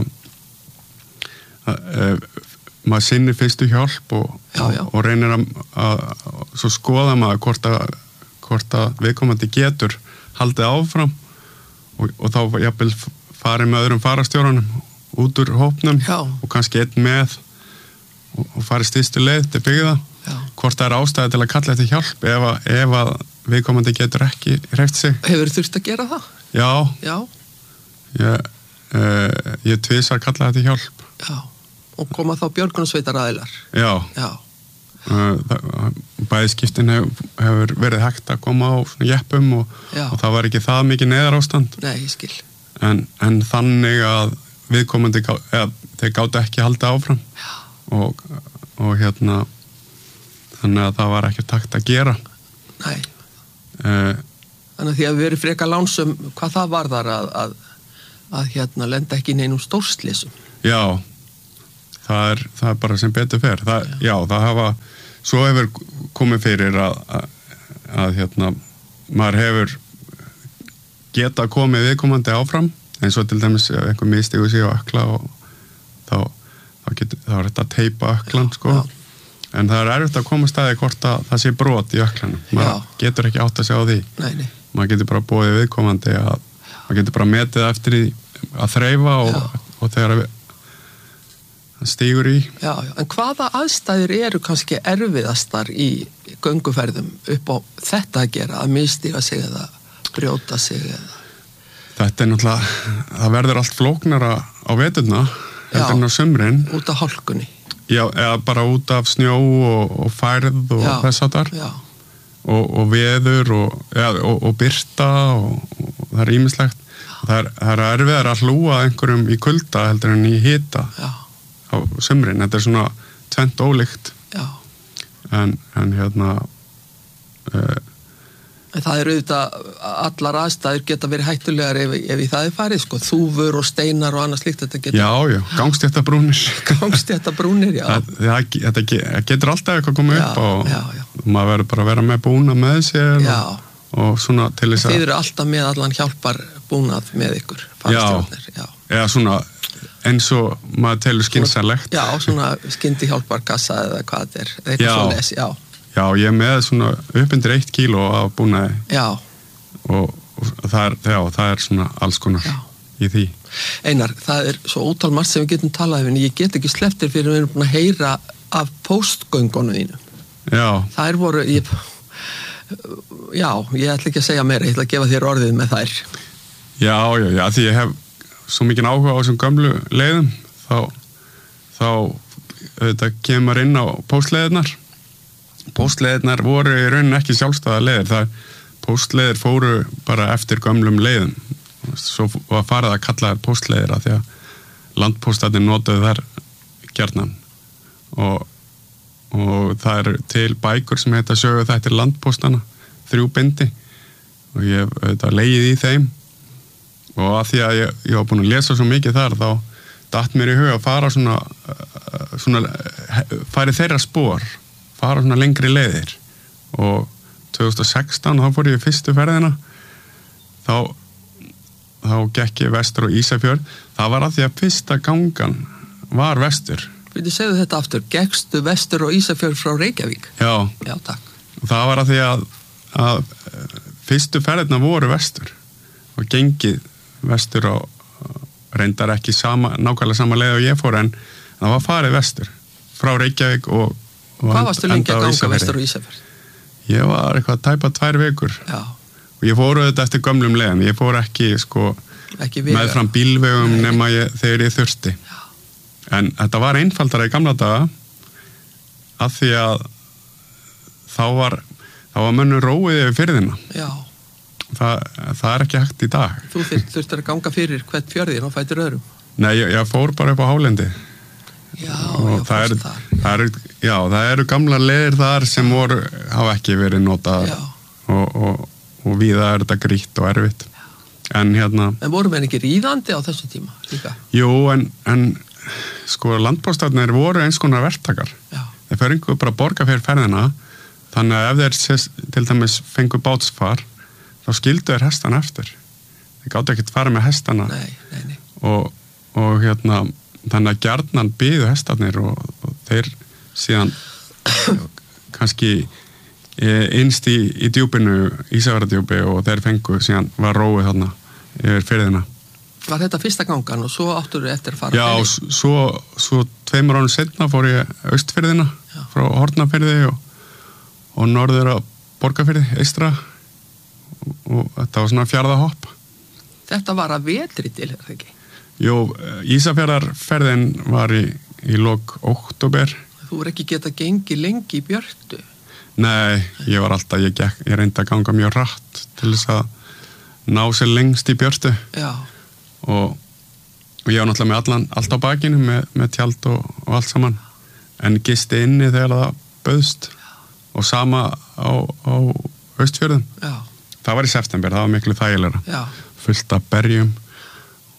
eh, maður sinnir fyrstu hjálp og, já, já. og reynir að, að, að svo skoða maður hvort að, hvort að viðkomandi getur haldið áfram og, og þá jafnvel farið með öðrum farastjóranum út úr hópnum já. Og kannski einn með og, og farið styrstu leið til byggða já. Hvort það er ástæði til að kalla þetta hjálp ef að, ef að viðkomandi getur ekki hreyft sig. Hefur þurft að gera það? Já, já. Ég, uh, ég tvisar kalla þetta hjálp já. Og koma þá björgunarsveitaraðilar já, já. Bæði skiptin hef, hefur verið hægt að koma á jeppum og, og það var ekki það mikið neyðarástand. Nei, ég skil. En, en þannig að viðkomandi gá, eða, þeir gátu ekki halda áfram og, og hérna þannig að það var ekki takt að gera. Nei. Uh, þannig að því að við erum freka lánsum hvað það var þar að, að að hérna lenda ekki í neinum stórslysum. Já, það er, það er bara sem betur fer. Það, já. já, það hafa, svo hefur komið fyrir að, að, að hérna, maður hefur geta komið viðkomandi áfram, eins og til dæmis ef einhver mistigur sig á ökla og þá, þá, getur, þá er þetta að teipa öklan, sko. Já. En það er erfitt að koma staði hvort að það sé brot í öklanum. Maður getur ekki átt að sjá því. Nei, nei. Maður getur bara búið viðkomandi að, maður getur bara metið eftir í að þreifa og, og þegar það stígur í. Já, já, en hvaða aðstæður eru kannski erfiðastar í gönguferðum upp á þetta að gera, að mistiga sig eða brjóta sig eða? Þetta er náttúrulega, það verður allt flóknara á veturna heldur en á sumrin. Út af hálkunni. Já, eða bara út af snjó og, og færð og þess að þar og, og veður og, ja, og, og byrta og, og það er ýmislegt. Það er, það er erfiðar að hlúa einhverjum í kulda heldur en í hita Já. Á sumrin. Þetta er svona tvennt ólíkt. Já. En, en hérna uh, En það er auðvitað, allar aðstæður geta verið hættulegar ef, ef í það er farið, sko, þúfur og steinar og annað slíkt, þetta getur... Já, já, gangstéttabrúnir. Gangstéttabrúnir, já. Það, það, þetta getur alltaf eitthvað komið upp og já, já. maður verður bara að vera með búna með sér og, og svona til þess að... Þið eru alltaf með allan hjálpar búnað með ykkur, farstjórnir, já. Eða svona eins og maður telur skynsamlegt. Já, svona skyndi hjálparkassa eða hvað þetta er, eitthvað svo les, já. Já, ég er með svona uppindir eitt kíló af búnaði. Já. Og, og það, er, já, það er svona alls konar já. Í því. Einar, það er svo ótal margt sem við getum talað um, en ég get ekki slepptir fyrir við erum búin að heyra af póstgöngunum þínum. Já. Það er voru, ég, já, ég ætla ekki að segja meira, ég ætla að gefa þér orðið með þær. Já, já, já, því ég hef svo mikið áhuga á þessum gömlu leiðum, þá, þá þetta kemur inn á póstleiðirnar. Póstleiðirnar voru í rauninni ekki sjálfstæða leiðir, það póstleiðir fóru bara eftir gömlum leiðum, svo var farið að kalla þær póstleiðir að því að landpóstarnir notuðu þær gjarnan og, og það eru til bækur sem heita sögu þættir landpóstana, þrjú bindi og ég hef auðvitað legið í þeim og að því að ég, ég var búin að lesa svo mikið þar þá datt mér í hug að fara svona, svona færi þeirra spór fara svona lengri leiðir og tvö þúsund og sextán þá fór ég í fyrstu ferðina þá þá gekk ég vestur á Ísafjörð það var að því að fyrsta gangan var vestur. Viltu segja þetta aftur, gekkstu vestur á Ísafjörð frá Reykjavík? Já. Já, takk. Það var að því að, að fyrstu ferðina voru vestur og gengið vestur á reyndar ekki sama, nákvæmlega sama leið og ég fór en það var farið vestur frá Reykjavík og Hvað varstu lengi að ganga vestur á Ísafjörð? Ég var eitthvað tæpa tvær vikur. Já. Og ég fór auðvitað eftir gömlum leiðum. Ég fór ekki, sko, ekki með fram bílvegum Nei. nema ég, þegar ég þurfti. Já. En þetta var einfaldara í gamla daga af því að þá var, þá var mönnur róið yfir firðina. Já. Það, það er ekki hægt í dag. Þú þurftir að ganga fyrir hvert fjörðin og fætur öðrum? Nei, ég, ég fór bara upp á hálendi. Já, og það eru, það eru já, það eru gamla leiðir þar sem voru hafa ekki verið notað og, og, og víða er þetta grýtt og erfitt en hérna En voru menn ekki ríðandi á þessu tíma líka? Jú, en, en sko landpóstarnir voru eins konar verktakar já. Þeir fengu bara að borga fyrir ferðina þannig að ef þeir til dæmis fengu bátsfar þá skildu þeir hestana eftir þeir gáttu ekkert fara með hestana nei, nei, nei. Og, og hérna þannig að gjarnan byðu hestarnir og, og þeir síðan kannski innst í, í djúpinu, Ísafjarðardjúpi og þeir fengu síðan var róið þarna yfir firðina. Var þetta fyrsta gangan og svo áttur þau eftir að fara? Já, og svo, svo tveimur ánum setna fór ég austfirðina Já. Frá Hornafirði og, og norður að Borgarfirði, eystra og, og þetta var svona fjárðahopp. Þetta var að vetri til, er það ekki? Jú, Ísafjarðarferðin var í, í lok október. Þú voru ekki getað gengið lengi í björtu? Nei, ég var alltaf, ég, gekk, ég reyndi að ganga mjög rætt til þess að ná sér lengst í björtu. Já. Og, og ég var náttúrulega með allan, allt á bakinu með, með tjald og, og allt saman. En gisti inni þegar það bauðst og sama á, á Austfjörðum. Já. Það var í september, það var miklu þægilegra. Já. Fullt af berjum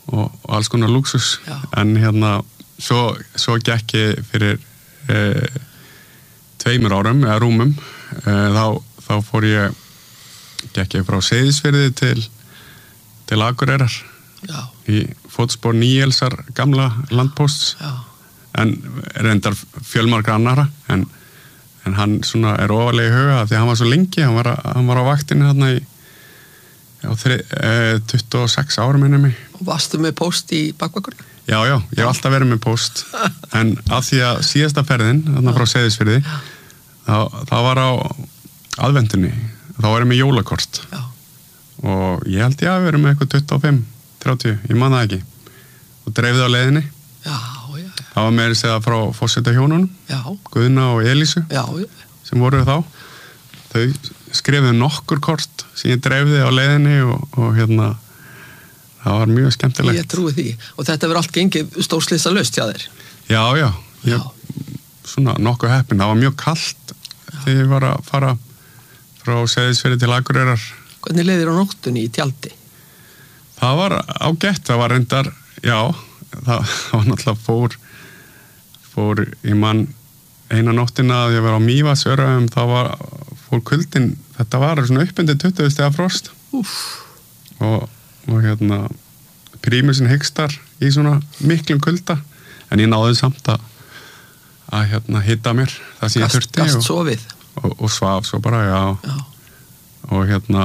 og, og alls konar lúksus. Já. En hérna svo, svo gekk ég fyrir eh, tveimur árum eða rúmum eh, þá, þá fór ég gekk ég frá Seyðisfirði til til Akureyrar Já. í fótspor Níelsar gamla landpósts Já. en reyndar fjölmargra annara en, en hann svona er ofarlega í huga því hann var svo lengi, hann var, hann var á vaktinu þarna í já, þri, eh, tuttugu og sex ára minni mig. Og varstu með póst í bakvagn? Já, já, ég hef alltaf verið með póst en af því að síðasta ferðin þarna frá Seyðisfirði þá, það var á aðvendunni þá var ég með jólakort Já. og ég held ég að vera með eitthvað tuttugu og fimm, þrjátíu, ég man það ekki og dreifði á leiðinni. Já, já. Það var meira segða frá forseta hjónunum, Já. Guðna og Elísu Já, já. sem voru þá. Þau skrifuðu nokkur kort sem ég dreifði á leiðinni og, og hérna það var mjög skemmtilegt. Ég trúi því. Og þetta verður allt gengið stórslisa laust hjá þér? Já, já. Ég, Já. Svona nokkuð heppinn. Það var mjög kalt þegar ég var að fara frá Seyðisfirði til Akureyrar. Hvernig leiðir á nóttunni í tjaldi? Það var ágætt. Það var reyndar, já, það, það var náttúrulega fór, fór í mann eina nóttina að ég var á Mývatnsöræfum, þá var, fór kuldin, þetta var svona uppundið tuttugu stiga frost. Úff. Og, og hérna, prímusin hygstar í svona miklum kulda, en ég náði samt að, að hérna hitta mér það sem ég þurfti. Gast sofið. Og, og svaf svo bara, já. Já. Og hérna,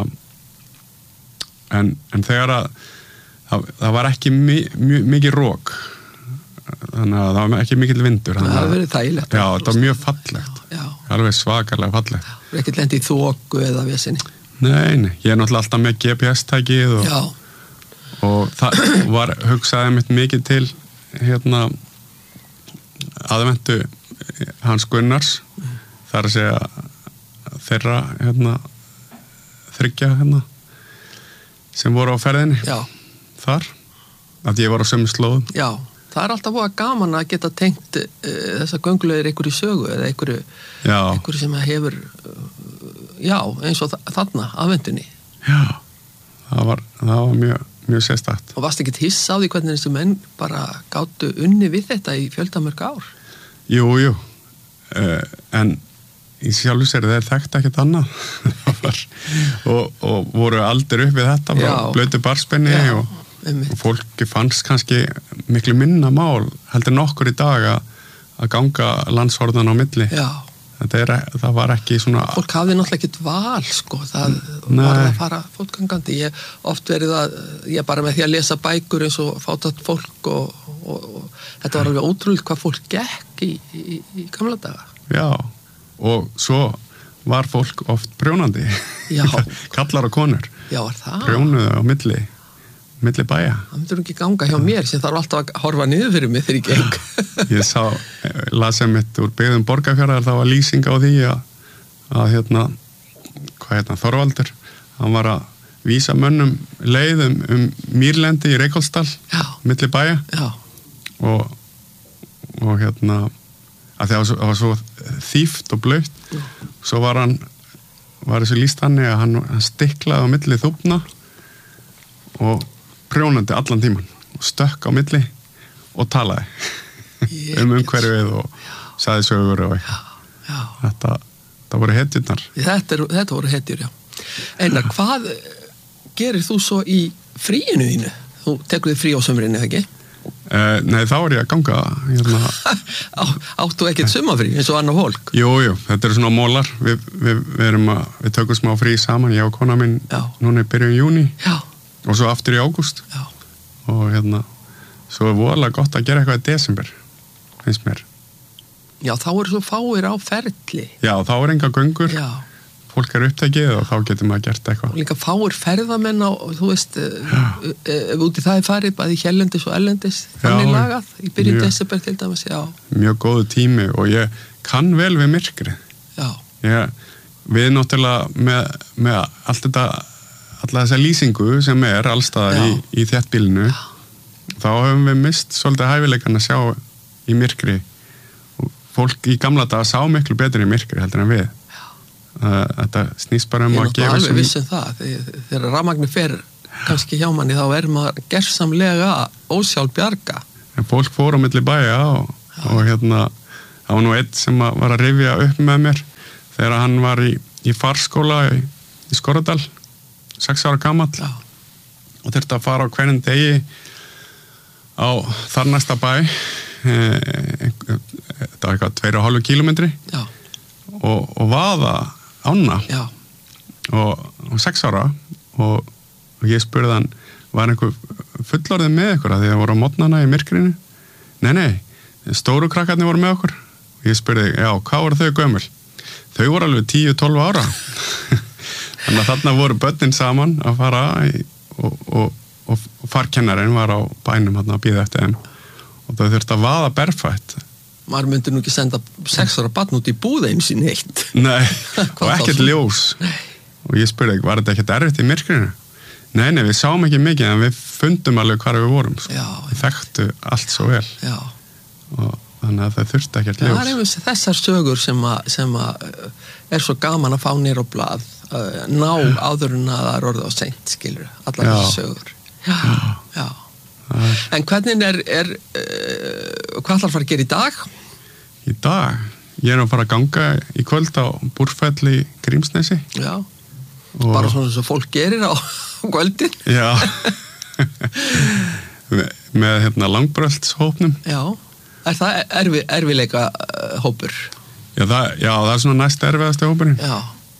en, en þegar að, það, það var ekki mi, mi, mikið rók, þannig að það var ekki mikill vindur. Það hefur verið þægilegt. Já, þetta var mjög fallegt. Já, já. Alveg svakalega fallegt. Það er ekkert lent í þoku eða vesinni. Nei, nei, ég er náttúrulega alltaf með G P S-tækið og, og það var hugsaði mitt mikið til hérna aðventu Hans Gunnars, mm. þar að segja þeirra hérna þriggja hérna sem voru á ferðinni. Já. Þar, að ég var á sömu slóðum. Já. Það er alltaf búið gaman að geta tengt uh, þessa göngulegir einhverju sögu eða einhverju, einhverju sem hefur uh, já, eins og þarna aðvendunni. Já, það var, það var mjög, mjög sérstakt. Og varst ekki hiss á því hvernig þessi menn bara gátu unni við þetta í fjöldamörg ár? Jú, jú, uh, en í sjálfu sér þeir þekkti ekkert annað og, og voru aldrei upp við þetta frá blötu barspenni og og fólki fannst kannski miklu minna mál heldur nokkur í dag að, að ganga landshornan á milli. Já. Þetta er, það var ekki svona... Fólk hafði náttúrulega ekkert val, sko. Það Nei. Var að fara fótgangandi. Ég oft verið að, ég bara með því að lesa bækur eins og fátætt fólk og, og, og þetta var alveg ótrúlega hvað fólk gekk í, í, í gamla daga. Já, og svo var fólk oft prjónandi. Já. Kallar og konur. Já, var það? Prjónuðu á milli. milli bæja. Það myndur ekki ganga hjá mér sem þarf alltaf að horfa niður fyrir mig þegar ég geng. Ég sá, lasa mitt úr byggðum Borgarfjarðar, það var lýsing á því að, að hérna, hvað hérna, Þorvaldur, hann var að vísa mönnum leiðum um mýrlendi í Reykholtsdal, milli bæja. Já. Og, og hérna, að það var svo, var svo þýft og blautt, svo var hann, var þessu lýst hann að hann, hann stiklaði á milli þúfna og prjónandi allan tíman og stökk á milli og talaði um umhverfið og sagði sögur og já, já. Þetta, þetta voru hetjurnar. Þetta, er, þetta voru hetjur, já. Einar, hvað gerir þú svo í fríinu þínu? Þú tekur þið frí á sömrinni, ekki? Uh, nei, þá er ég að ganga hérna. Á, Áttu ekkert sumarfrí eins og annar fólk? Jú, jú, þetta eru svona mólar við, við, við, erum að, við tökum smá frí saman, ég og kona minn já. Núna í byrjun júní. Já. Og svo aftur í ágúst. Já. Og hérna, svo er voðalega gott að gera eitthvað í desember, finnst mér. Já, þá eru svo fáir á ferli. Já, þá er enga göngur. Já. Fólk er upptekið og þá getur maður gert eitthvað. Og líka fáir ferðamenn á, þú veist, ef út í það er farið, bæði hérlendis og erlendis, þannig já, lagað, í byrjun mjög, desember til dæmis, já. Mjög góðu tími og ég kann vel við myrkrið. Já. Ég, við náttúrulega með, með allt þetta, alla þessa lýsingu sem er allstaðar í, í þéttbýlinu, þá höfum við mist svolítið hæfileikan að sjá í myrkri. Og fólk í gamla daga sá miklu betur í myrkri heldur en við. Þetta snýst bara um að gefa sem... Ég er náttúrulega alveg viss um það, þegar rafmagni fer kannski hjá manni, þá er maður gersamlega ósjálfbjarga. En fólk fór á milli bæja og, og hérna, það var nú einn sem var að rifja upp með mér þegar hann var í, í farskóla í, í Skorradal, sex ára gamall og þurfti að fara á hverjum degi á þar næsta bæ, e, e, þetta var eitthvað tveir og hálfu kílómetri og, og vaða ána og, og sex ára og, og ég spurði hann, var einhver fullorðið með ykkur að því að voru á mótnana í myrkrinu? Nei, nei, stóru krakkarnir voru með okkur og ég spurði, já, hvað voru þau gömul? Þau voru alveg tíu til tólf ára þannig að þarna voru börnin saman að fara í, og, og, og, og farkennarinn var á bænum að bíða eftir þeim og þau þurfti að vaða berfætt. Maður myndi nú ekki senda sex ára barn út í búð eins í neitt. Nei, og ekkert ljós. Nei. Og ég spurði, var þetta ekkert erfitt í myrkrinu? Nei, nei, við sáum ekki mikið en við fundum alveg hvar við vorum. Sko. Já, við þekktu allt svo vel. Já. Og þannig að það þurfti ekkert ljós. Það er þessar sögur sem að, sem að er svo gaman að fá nýr á blað, uh, ná áður en að það er orðið á seint, skilur, allar þessar sögur. Já, já. já. En hvernig er, er uh, hvað ætlar að fara að gera í dag? Í dag? Ég er að fara að ganga í kvöld á Búrfell í Grímsnesi. Já, og bara svona sem fólk gerir á kvöldin. Já, með, með hérna langbröltshópnum. Já, er það erfi, erfileika uh, hópur? Já það, já, það er svona næst erfiðasti hópurinn. Já.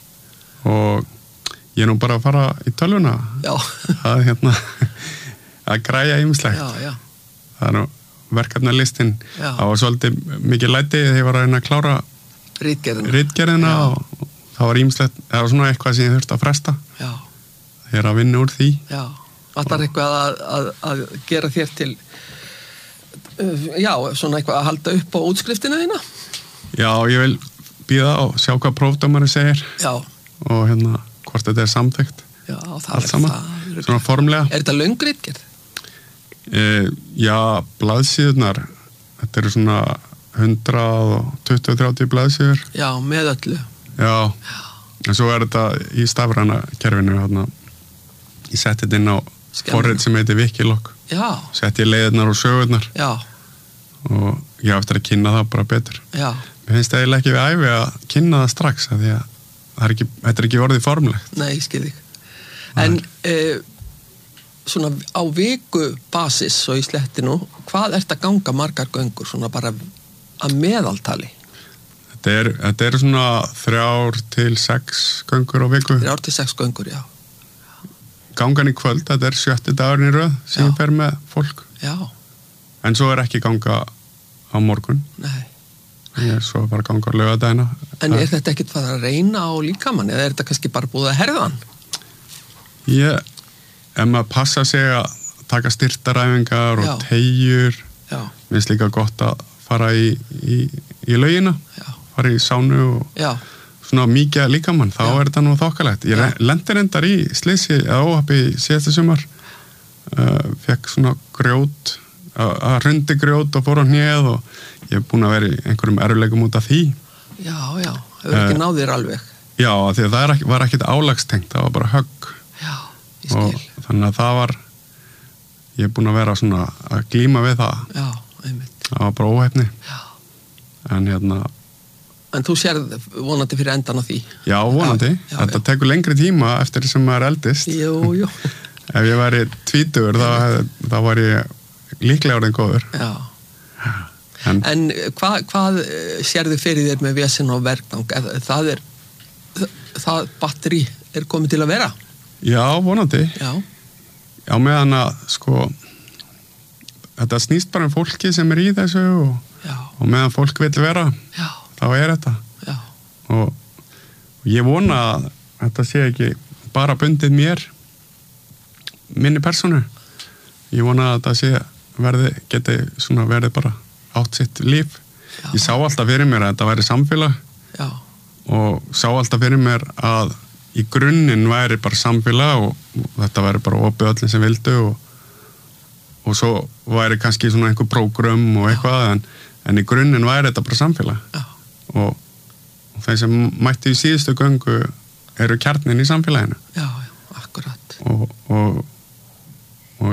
Og ég er nú bara að fara í tölvuna. Já. Það er hérna... að græja ýmislegt. Já, já. Það er nú verkefnalistinn. Það var svolítið mikið læti þegar ég var að reyna að klára ritgerðina, ritgerðina og það var ýmislegt, það var svona eitthvað sem ég þurfti að fresta. Já. Ég er að vinna úr því. Já. Var eitthvað að, að, að gera þér til já, svona eitthvað að halda upp á útskriftina þína? Já, ég vil bíða og sjá hvað prófdómari segir. Já. Og hérna, hvort þetta er samþykkt. Já, það allt er saman. Það. Svona formlega. Er þetta löng ritgerð? E, já, blaðsíðurnar, þetta eru svona hundrað tuttugu til þrjátíu blaðsíður. Já, með öllu. Já, já. En svo er þetta í stafræna kerfinu, hérna, ég setti þetta inn á forrit sem heitir Wikiloc. Já. Setti ég leiðirnar og sögurnar. Já. Og ég á eftir að kynna það bara betur. Já. Mér finnst það eiginlega ekki við æfi að kynna það strax, að því að það er ekki, þetta er ekki orðið formlegt. Nei, ég skil þig. En eh, svona á viku basis og í slettinu, hvað ert að ganga margar göngur, svona bara að meðaltali? Þetta er, þetta er svona þrjár til sex göngur á viku. Þrjár til sex göngur, já. Gangan í kvöld, þetta er sjötti dagurinn í röð sem ég fer með fólk. Já. En svo er ekki ganga á morgun. Nei. Ég er svo bara ganga á laugardagina. En er þetta ekkert fara að reyna á líkamann, eða er þetta kannski bara búið að herða hann? Ég, ef maður passa sig að taka styrtaræfingar og teygjur, mér finnst líka gott að fara í, í, í laugina, já. Fara í sánu og já. Svona mikið líkamann, þá já. Er þetta nú þokkalegt. Ég lendi reyndar í slisi eða óhappi síðasta sumar, uh, fekk svona grjót, að hrundi grjót og fór á hnéð og ég er búin að vera í einhverjum erfiðleikum út af því. Já, já, hefur ekki uh, náð þér alveg. Já, því að það er, var ekkit álagstengt, það var bara högg. Já, ég skil. Og þannig að það var, ég er búin að vera svona að glíma við það. Já, einmitt. Það var bara óheppni. Já. En hérna... En þú sér vonandi fyrir endan á því? Já, vonandi. Já, já, Þetta já. Tekur lengri tíma eftir sem maður eldist. Jú, jú. Ef ég væri tvítugur, þá, þá var ég líklega orðin góður. Já. En, en hvað, hvað sérðu fyrir þér með vesen og verkgang? Það er, það batteri er komið til að vera? Já, vonandi. Já. Já, meðan að, sko, þetta snýst bara um fólki sem er í þessu og, og meðan fólk vil vera, já. Þá er þetta. Já. Og, og ég vona að þetta sé ekki bara bundið mér, minni persónu. Ég vona að þetta sé verði, geti svona verið bara átt sitt líf. Já. Ég sá alltaf fyrir mér að þetta væri samfélag. Já. Og sá alltaf fyrir mér að í grunninn væri bara samfélag og, og þetta væri bara opið öllum sem vildu og, og svo væri kannski svona einhver prógram og eitthvað en, en í grunninn væri þetta bara samfélag. Já. Og, og þeir sem mætti í síðustu göngu eru kjarnin í samfélaginu. Já, já, akkurat. Og, og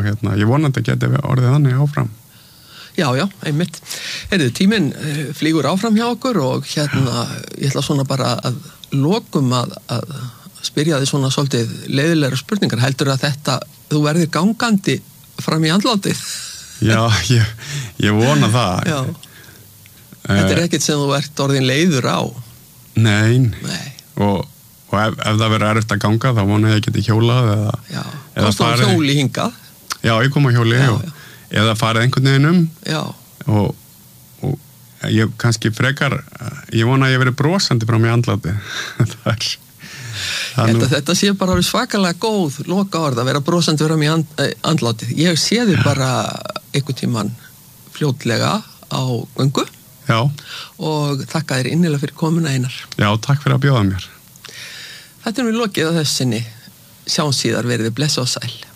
og hérna, ég vonandi geti orðið þannig áfram. Já, já, einmitt. Heyrðu, tíminn flýgur áfram hjá okkur og hérna, ég ætla svona bara að lokum að, að spyrja þig svona svolítið leiðilegra spurningar. Heldur að þetta, þú verðir gangandi fram í andlátið? Já, ég, ég vona það. Já. Þetta er ekkert sem þú ert orðin leiður á? Nei. Nei. Og, og ef, ef það verður erfitt að ganga, þá vona ég geti hjólað eða... Já, komst á hjóli hingað? Já, ég kom á hjóli já, og... Já. Eða farið einhvern veginn um Já. og, og ég kannski frekar, ég vona að ég verið brosandi frá mig andláti. Það er, það þetta, nú... þetta sé bara svakalega góð loka orð að vera brosandi frá mig and, andláti. Ég sé þið bara einhvern tímann fljótlega á göngu. Já. Og þakka þér innilega fyrir komuna Einar. Já, takk fyrir að bjóða mér. Þetta er nú lokið á þessinni. Sjáum síðar, verið blessa og sæl.